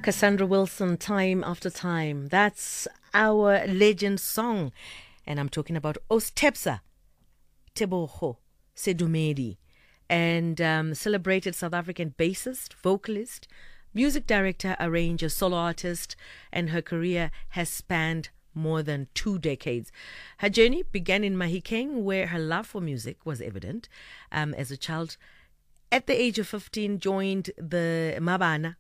Cassandra Wilson, Time After Time. That's our legend song. And I'm talking about Ostepsa Tebogo Sedumedi, and celebrated South African bassist, vocalist, music director, arranger, solo artist, and her career has spanned more than 2 decades. Her journey began in Mahikeng, where her love for music was evident. As a child, at the age of 15, joined the Mabana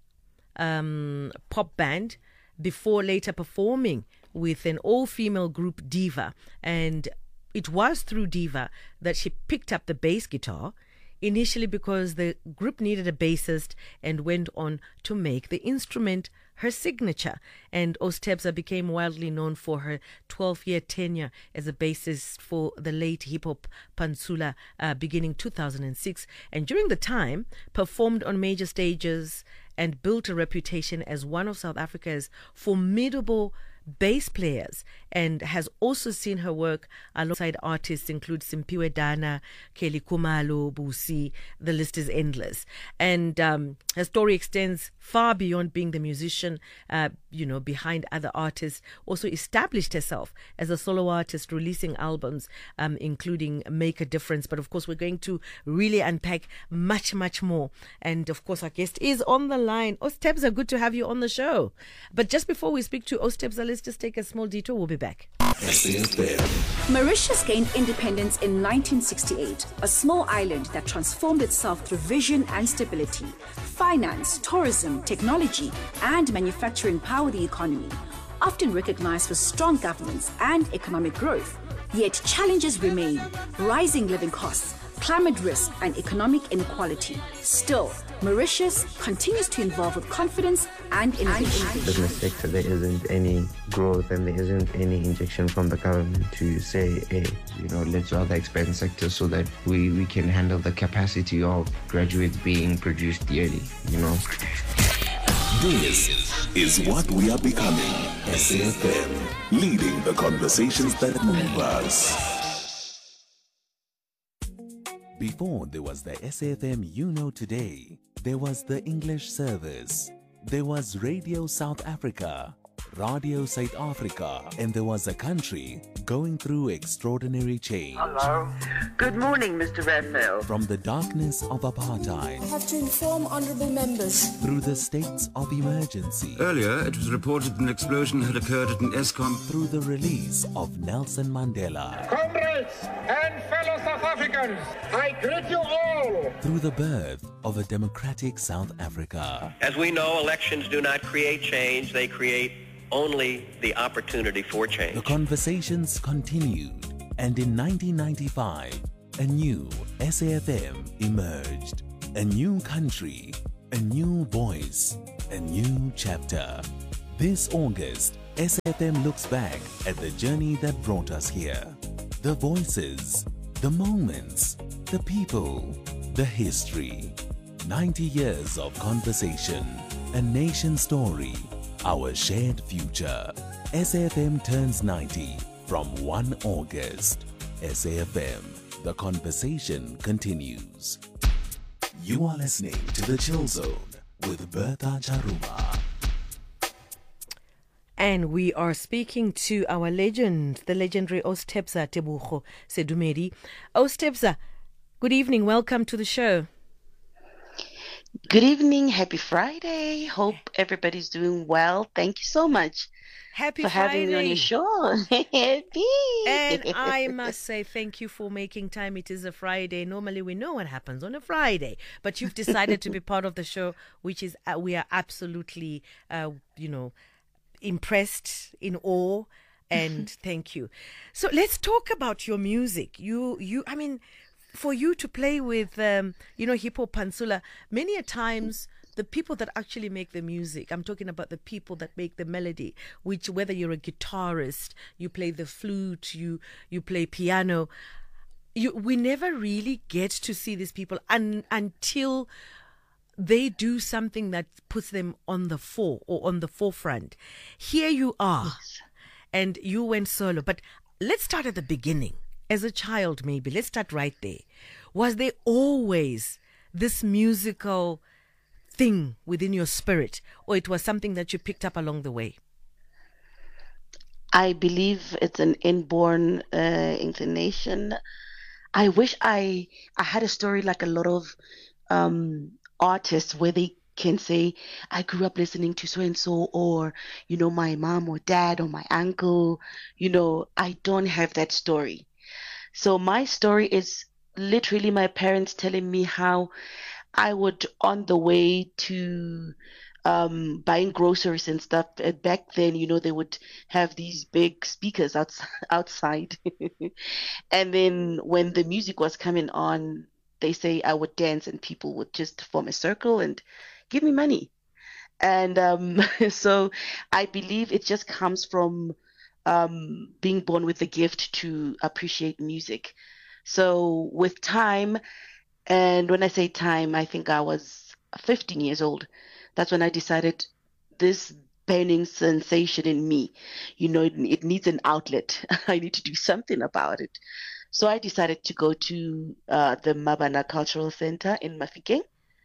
pop band before later performing with an all-female group Diva. And it was through Diva that she picked up the bass guitar, initially because the group needed a bassist, and went on to make the instrument her signature. And Ostepsa became widely known for her 12-year tenure as a bassist for the late hip-hop Pantsula, beginning 2006. And during the time, performed on major stages and built a reputation as one of South Africa's formidable bass players, and has also seen her work alongside artists include Simpiwe Dana, Kelly Kumalo, Busi. The list is endless. And her story extends far beyond being the musician, behind other artists. Also established herself as a solo artist, releasing albums, including Make a Difference. But of course, we're going to really unpack much, much more. And of course, our guest is on the line. Ostepsa, good to have you on the show. But just before we speak to Ostepsa, let's just take a small detour. We'll be back. Mauritius gained independence in 1968, a small island that transformed itself through vision and stability. Finance, tourism, technology, and manufacturing power the economy, often recognized for strong governance and economic growth. Yet challenges remain: rising living costs, climate risk, and economic inequality. Still, Mauritius continues to evolve with confidence and innovation. Business sector, there isn't any growth and there isn't any injection from the government to say, hey, let's rather expand sector so that we can handle the capacity of graduates being produced yearly, This is what we are becoming. SAFM, leading the conversations that move us. Before there was the SAFM you know today, there was the English service, there was Radio South Africa, Radio South Africa, and there was a country going through extraordinary change. Hello. Good morning, Mr. Raphael. From the darkness of apartheid, I have to inform honourable members, through the states of emergency. Earlier, it was reported an explosion had occurred at an ESCOM. Through the release of Nelson Mandela. Comrades and fellow South Africans, I greet you all. Through the birth of a democratic South Africa. As we know, elections do not create change, they create only the opportunity for change. The conversations continued, and in 1995, a new SAFM emerged. A new country, a new voice, a new chapter. This August, SAFM looks back at the journey that brought us here. The voices, the moments, the people, the history. 90 years of conversation, a nation story, our shared future. SAFM turns 90 from 1 August. SAFM, the conversation continues. You are listening to The Chill Zone with Bertha Charuma. And we are speaking to our legend, the legendary Ostepsa Tebogo Sedumedi. Ostepsa, good evening. Welcome to the show. Good evening. Happy Friday. Hope everybody's doing well. Thank you so much for having me on your show. Happy. And I must say thank you for making time. It is a Friday. Normally we know what happens on a Friday, but you've decided to be part of the show, which is we are absolutely, impressed, in awe, and thank you. So let's talk about your music. For you to play with, Hippo Pantsula, many a times the people that actually make the music, I'm talking about the people that make the melody, which whether you're a guitarist, you play the flute, you play piano, we never really get to see these people until they do something that puts them on the forefront. Here you are, yes. And you went solo. But let's start at the beginning. As a child, maybe, let's start right there. Was there always this musical thing within your spirit, or it was something that you picked up along the way? I believe it's an inborn inclination. I wish I had a story like a lot of artists where they can say, I grew up listening to so and so, or, my mom or dad or my uncle. I don't have that story. So my story is literally my parents telling me how I would, on the way to buying groceries and stuff. Back then, they would have these big speakers outside. And then when the music was coming on, they say I would dance and people would just form a circle and give me money. And so I believe it just comes from being born with the gift to appreciate music. So with time, and when I say time, I think I was 15 years old. That's when I decided this burning sensation in me, it needs an outlet. I need to do something about it. So I decided to go to the Mabana Cultural Center in Mafikeng.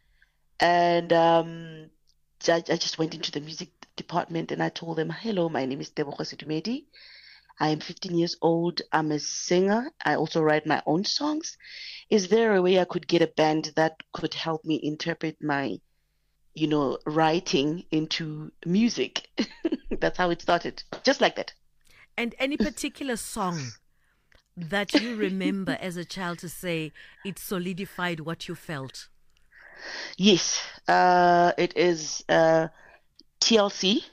And I just went into the music department and I told them, hello, my name is Tebogo Sedumedi. I am 15 years old. I'm a singer. I also write my own songs. Is there a way I could get a band that could help me interpret my writing into music? That's how it started, just like that. And any particular song that you remember as a child to say it solidified what you felt? Yes, it is TLC,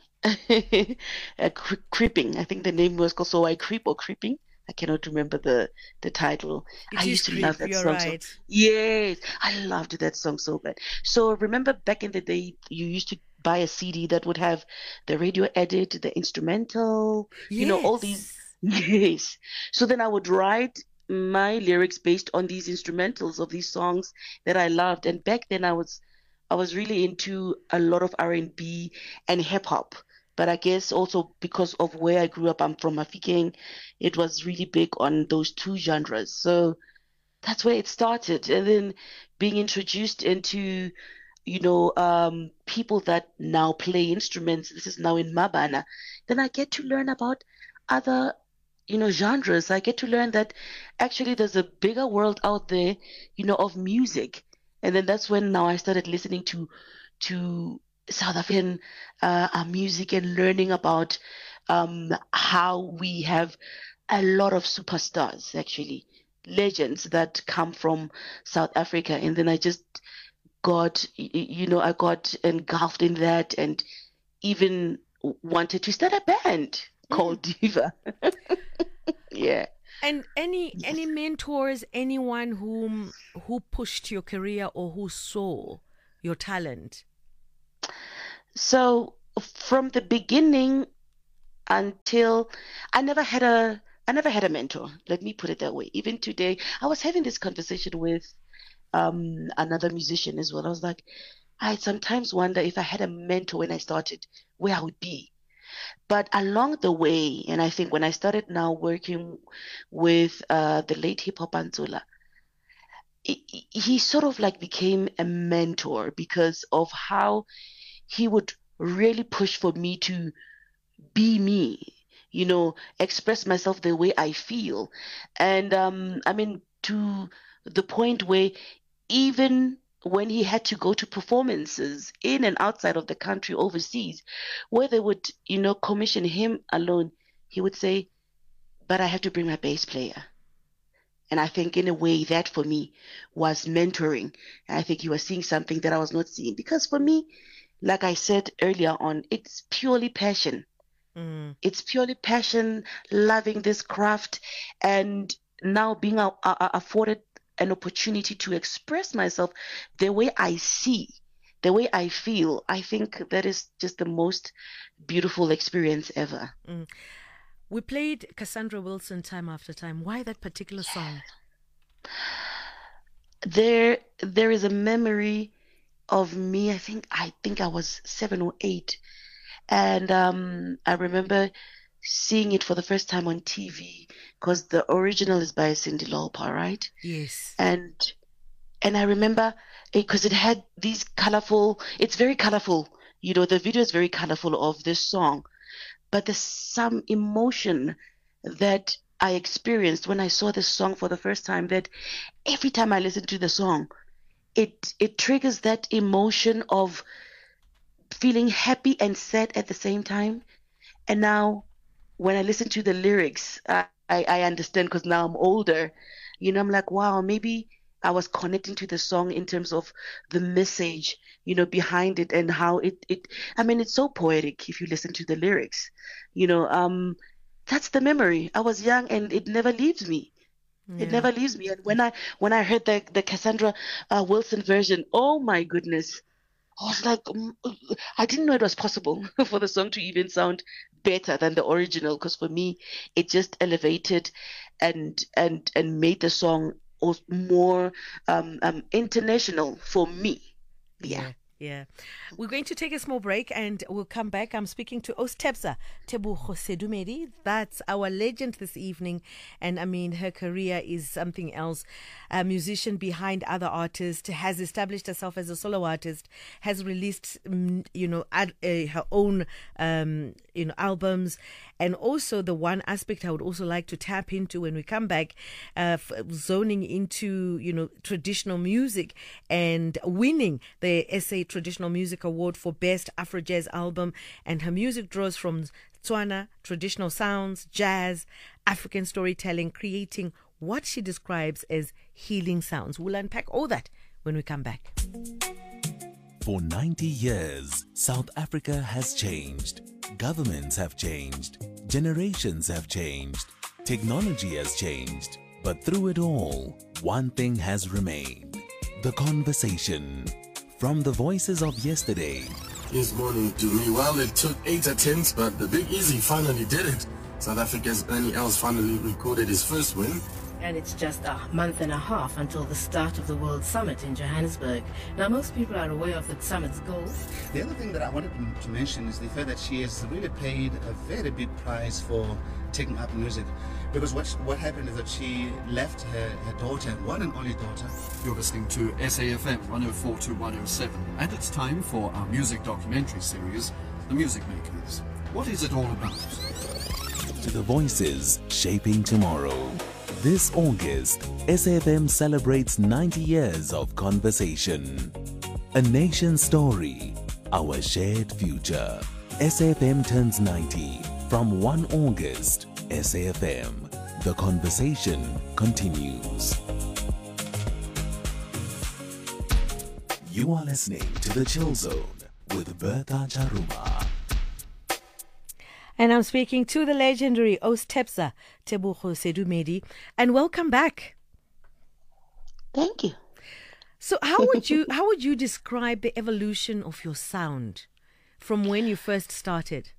Creeping. I think the name was called So I Creep or Creeping. I cannot remember the title. I used to love that song. Right. So, yes, I loved that song so bad. So remember back in the day, you used to buy a CD that would have the radio edit, the instrumental, yes. All these. Yes. So then I would write my lyrics based on these instrumentals of these songs that I loved. And back then I was really into a lot of R&B and hip hop. But I guess also because of where I grew up, I'm from Mafikeng, it was really big on those two genres. So that's where it started. And then being introduced into, people that now play instruments. This is now in Mabana. Then I get to learn about other, genres. I get to learn that actually there's a bigger world out there, of music. And then that's when now I started listening to South African music and learning about how we have a lot of superstars, actually, legends that come from South Africa. And then I just got, I got engulfed in that and even wanted to start a band called Diva. Yeah. And any mentors, anyone who pushed your career or who saw your talent? So from the beginning until I never had a mentor. Let me put it that way. Even today, I was having this conversation with another musician as well. I was like, I sometimes wonder if I had a mentor when I started, where I would be. But along the way, and I think when I started now working with the late Hip Hop Anzula, he sort of like became a mentor because of how he would really push for me to be me, express myself the way I feel. And to the point where even when he had to go to performances in and outside of the country, overseas, where they would, commission him alone, he would say, but I have to bring my bass player. And I think in a way that for me was mentoring. And I think he was seeing something that I was not seeing. Because for me, like I said earlier on, it's purely passion. It's purely passion, loving this craft, and now being afforded an opportunity to express myself the way I see, the way I feel. I think that is just the most beautiful experience ever. We played Cassandra Wilson time after time. Why that particular song? There is a memory of me. I think I was 7 or 8, and I remember seeing it for the first time on TV because the original is by Cyndi Lauper, right? Yes. And I remember because it had these colorful, it's very colorful, the video is very colorful of this song, but there's some emotion that I experienced when I saw this song for the first time, that every time I listen to the song, it triggers that emotion of feeling happy and sad at the same time. And now when I listen to the lyrics, I understand, because now I'm older, I'm like, wow, maybe I was connecting to the song in terms of the message, behind it, and how it's so poetic if you listen to the lyrics, that's the memory. I was young and it never leaves me. Yeah. It never leaves me. And when I heard the Cassandra Wilson version, oh my goodness, I was like, I didn't know it was possible for the song to even sound better than the original, because for me, it just elevated and made the song more international for me. Yeah. Yeah. We're going to take a small break and we'll come back. I'm speaking to Ostepsa Tebogo Sedumedi. That's our legend this evening. And I mean, her career is something else. A musician behind other artists, has established herself as a solo artist, has released, her own, albums. And also the one aspect I would also like to tap into when we come back, zoning into, traditional music and winning the SA Traditional Music Award for Best Afro Jazz Album. And her music draws from Tswana, traditional sounds, jazz, African storytelling, creating what she describes as healing sounds. We'll unpack all that when we come back. For 90 years, South Africa has changed. Governments have changed. Generations have changed. Technology has changed. But through it all, one thing has remained. The conversation. From the voices of yesterday. This morning to me, well, it took 8 attempts, but the Big Easy finally did it. South Africa's Bernie Els finally recorded his first win. And it's just a month and a half until the start of the World Summit in Johannesburg. Now, most people are aware of the summit's goals. The other thing that I wanted to mention is the fact that she has really paid a very big price for taking up music. Because what happened is that she left her daughter, one and only daughter. You're listening to SAFM 104 to 107, and it's time for our music documentary series, The Music Makers. What is it all about? To the voices shaping tomorrow. This August, SAFM celebrates 90 years of conversation. A nation's story, our shared future. SAFM turns 90 from 1 August. SAFM, the conversation continues. You are listening to The Chill Zone with Bertha Charuma. And I'm speaking to the legendary Ostepsa Tebogo Sedumedi. And welcome back. Thank you. So how would you describe the evolution of your sound from when you first started?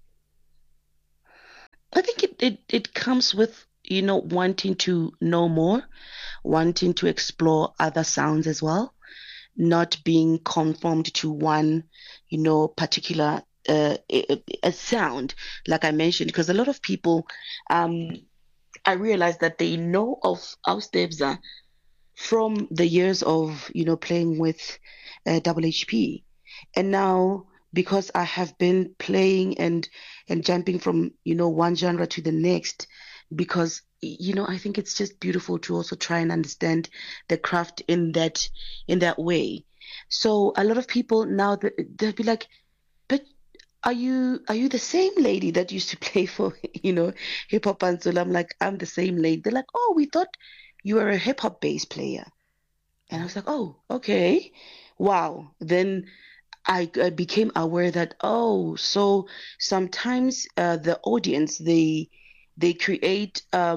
I think it comes with, wanting to know more, wanting to explore other sounds as well, not being conformed to one, particular a sound, like I mentioned, because a lot of people, I realized that they know of Ostepsa from the years of, playing with Double HP. And now, because I have been playing and jumping from, one genre to the next, because, I think it's just beautiful to also try and understand the craft in that way. So a lot of people now, they'll be like, but are you the same lady that used to play for, hip hop and soul? I'm like, I'm the same lady. They're like, oh, we thought you were a hip hop bass player. And I was like, oh, okay. Wow. Then I became aware that, so sometimes the audience, they create a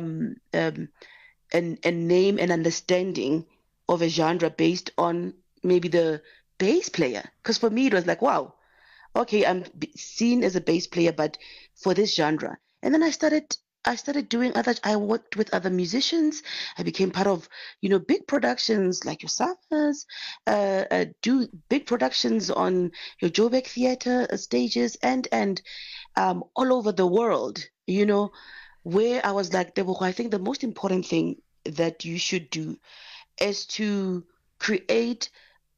name and understanding of a genre based on maybe the bass player. Because for me, it was like, wow, okay, I'm seen as a bass player, but for this genre. And then I started doing I worked with other musicians. I became part of, big productions like your Summers, do big productions on your Joburg Theatre stages and all over the world, where I was like, Tebogo, I think the most important thing that you should do is to create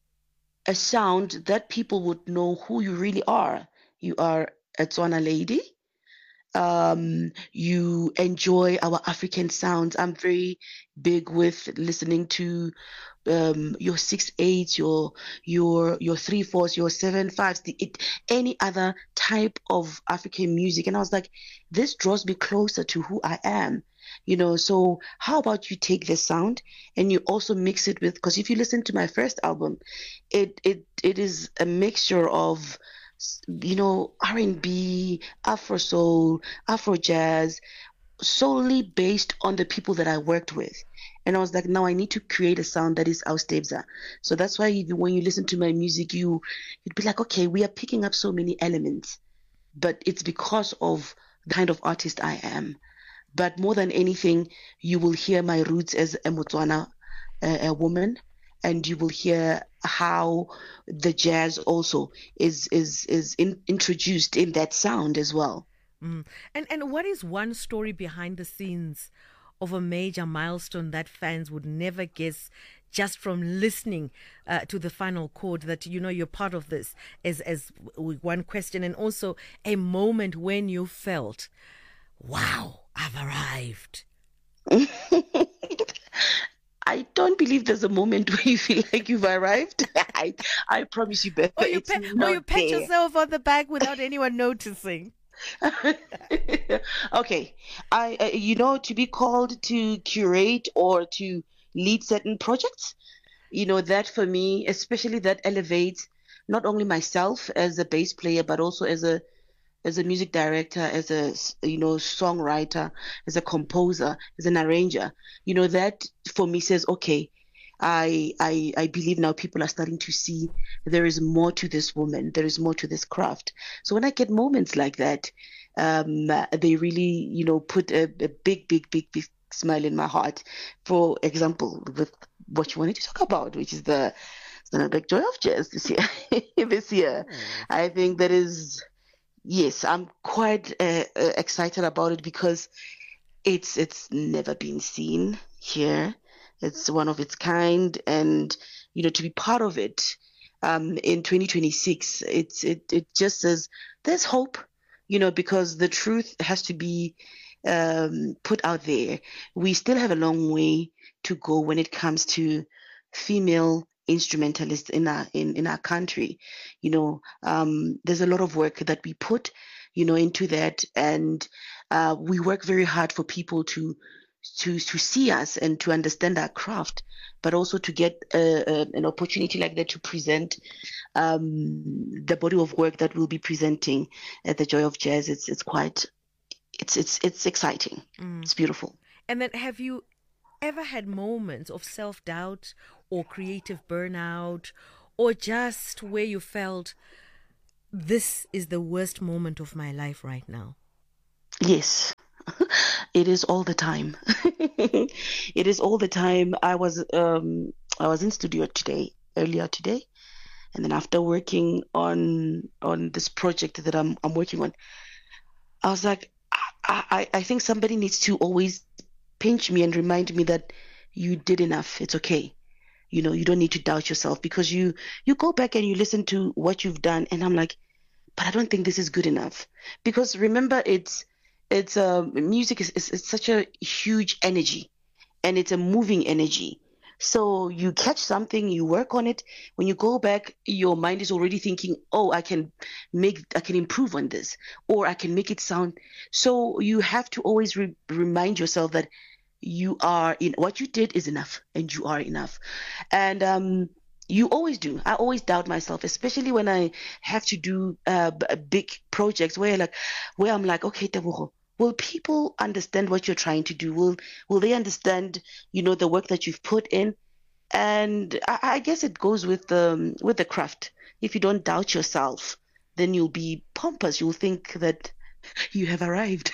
a sound that people would know who you really are. You are a Tswana lady. You enjoy our African sounds. I'm very big with listening to your 6/8, your 3/4, your 7/5, any other type of African music. And I was like, this draws me closer to who I am. So how about you take this sound and you also mix it with, because if you listen to my first album, it is a mixture of R&B, Afro soul, Afro jazz, solely based on the people that I worked with. And I was like, now I need to create a sound that is Austebza. So that's why when you listen to my music, you'd be like, okay, we are picking up so many elements, but it's because of the kind of artist I am. But more than anything, you will hear my roots as a Motswana a woman, and you will hear how the jazz also is introduced in that sound as well. And what is one story behind the scenes of a major milestone that fans would never guess just from listening to the final chord, that you're part of this, as one question, and also a moment when you felt, wow, I've arrived? I don't believe there's a moment where you feel like you've arrived. I promise you, Beth. Or you pat yourself on the back without anyone noticing. Okay. To be called to curate or to lead certain projects, that for me, especially, that elevates not only myself as a bass player, but also as a music director, as a songwriter, as a composer, as an arranger. That for me says, okay, I believe now people are starting to see there is more to this woman, there is more to this craft. So when I get moments like that, they really put a big smile in my heart. For example, with what you wanted to talk about, which is the Johnnesburg Joy of Jazz this year. I think that is. Yes, I'm quite excited about it because it's never been seen here. It's one of its kind, and to be part of it in 2026, it just says there's hope. Because the truth has to be put out there. We still have a long way to go when it comes to female instrumentalists in our country. There's a lot of work that we put into that, and we work very hard for people to see us and to understand our craft, but also to get an opportunity like that to present the body of work that we'll be presenting at the Joy of Jazz. It's exciting. It's beautiful. And then, have you ever had moments of self-doubt or creative burnout, or just where you felt, this is the worst moment of my life right now? Yes. It is all the time. It is all the time. I was in studio earlier today, and then after working on this project that I'm working on, I was like, I think somebody needs to always pinch me and remind me that you did enough. It's okay. You don't need to doubt yourself, because you go back and you listen to what you've done, and I'm like, but I don't think this is good enough. Because remember, it's music is such a huge energy, and it's a moving energy. So you catch something, you work on it. When you go back, your mind is already thinking, oh, I can improve on this, or I can make it sound. So you have to always remind yourself that you are in what you did is enough, and you are enough. And you always do. I always doubt myself, especially when I have to do big projects where I'm like, okay, Tebogo, will people understand what you're trying to do? Will they understand, the work that you've put in? And I guess it goes with the craft. If you don't doubt yourself, then you'll be pompous. You'll think that you have arrived.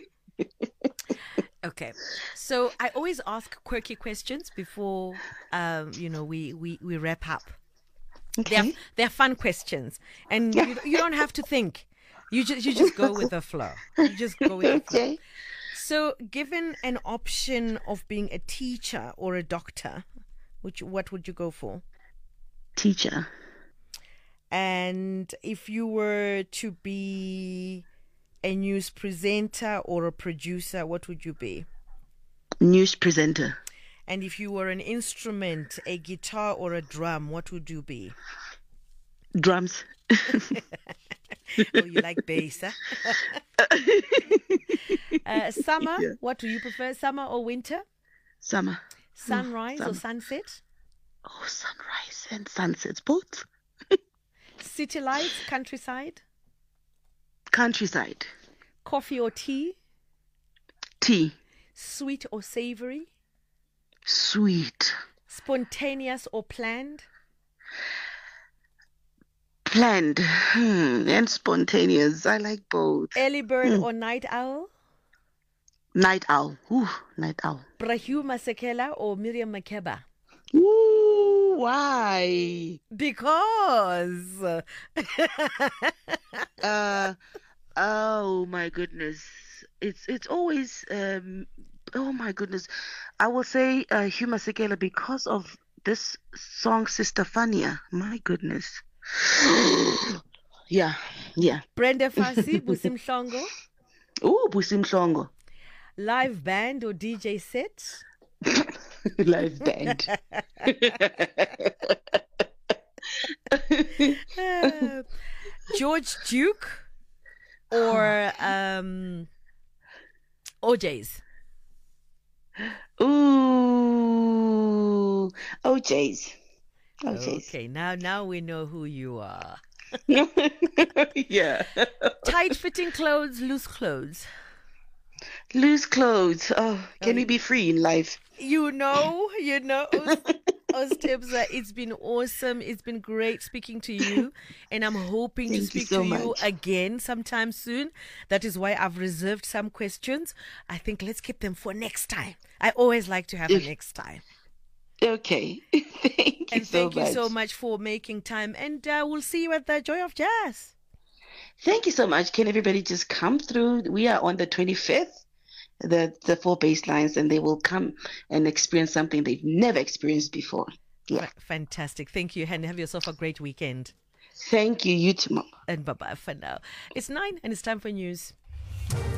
Okay, so I always ask quirky questions before, we wrap up. Okay. They're fun questions, and you don't have to think. You just go with the flow. You just go with the flow. Okay. So, given an option of being a teacher or a doctor, what would you go for? Teacher. And if you were to be a news presenter or a producer, what would you be? News presenter. And if you were an instrument, a guitar or a drum, what would you be? Drums. Oh, you like bass, huh? Summer, yeah. What do you prefer, summer or winter? Summer. Sunrise summer. Or sunset? Oh, sunrise and sunsets, both. City lights, countryside? Countryside. Coffee or tea? Tea. Sweet or savory? Sweet. Spontaneous or planned? Planned and spontaneous. I like both. Early bird or night owl? Night owl. Ooh, night owl. Brahiu Masekela or Miriam Makeba? Ooh, why? Because. Oh my goodness. It's always oh my goodness. I will say Hugh Masekela because of this song Sister Fania. My goodness. Yeah. Brenda Fassie, Busim Mhlongo. Ooh, Busim Mhlongo. Live band or DJ set? Live band. George Duke or OJ's? Ooh, OJ's. Okay, now we know who you are. Yeah. Tight-fitting clothes, loose clothes? Loose clothes. Oh, can we be free in life? You know, Ostebza, it's been awesome. It's been great speaking to you. And I'm hoping to speak to you again sometime soon. That is why I've reserved some questions. I think let's keep them for next time. I always like to have a next time. Okay. Thank you so much for making time. And we'll see you at the Joy of Jazz. Thank you so much. Can everybody just come through? We are on the 25th, the 4 basslines, and they will come and experience something they've never experienced before. Yeah. Fantastic. Thank you, and have yourself a great weekend. Thank you. You too, Mom. And bye-bye for now. It's 9 and it's time for news.